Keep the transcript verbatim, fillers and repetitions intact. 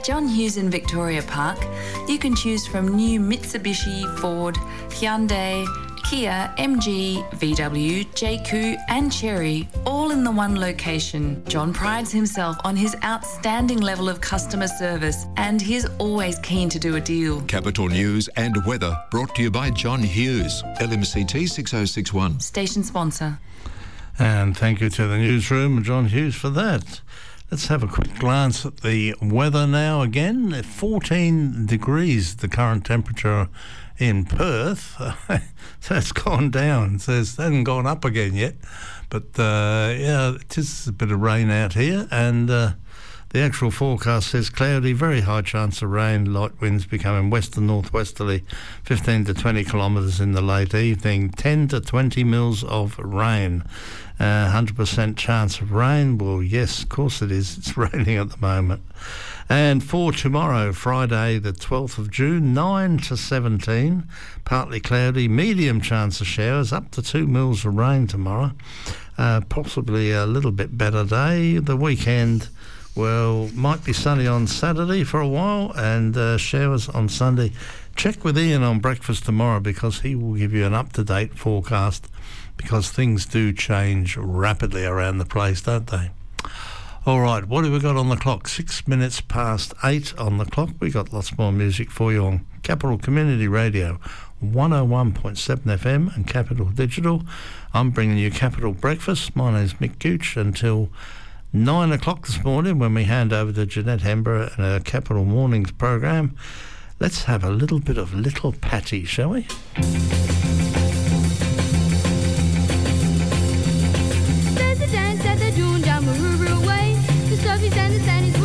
John Hughes in Victoria Park, you can choose from new Mitsubishi, Ford, Hyundai, Kia, M G, V W, J Q and Chery, all in the one location. John prides himself on his outstanding level of customer service and he's always keen to do a deal. Capital News and Weather brought to you by John Hughes, L M C T six oh six one. Station sponsor. And thank you to the newsroom and John Hughes for that. Let's have a quick glance at the weather now again. fourteen degrees, the current temperature in Perth. So it's gone down. So it hasn't gone up again yet. But, uh, yeah, it is a bit of rain out here. And uh, the actual forecast says cloudy, very high chance of rain, light winds becoming west and northwesterly, fifteen to twenty kilometres in the late evening, ten to twenty mils of rain. Uh, one hundred percent chance of rain. Well, yes, of course it is. It's raining at the moment. And for tomorrow, Friday, the twelfth of June, nine to seventeen, partly cloudy, medium chance of showers, up to two mils of rain tomorrow. Uh, possibly a little bit better day. The weekend, well, might be sunny on Saturday for a while and uh, showers on Sunday. Check with Ian on breakfast tomorrow because he will give you an up-to-date forecast because things do change rapidly around the place, don't they? All right, what have we got on the clock? Six minutes past eight on the clock. We got lots more music for you on Capital Community Radio, one oh one point seven F M and Capital Digital. I'm bringing you Capital Breakfast. My name's Mick Gooch until nine o'clock this morning when we hand over to Jeanette Hemborough and her Capital Mornings program. Let's have a little bit of Little Patty, shall we? There's a dance at the June down Maroubra way. The Sophie's and the Sandy's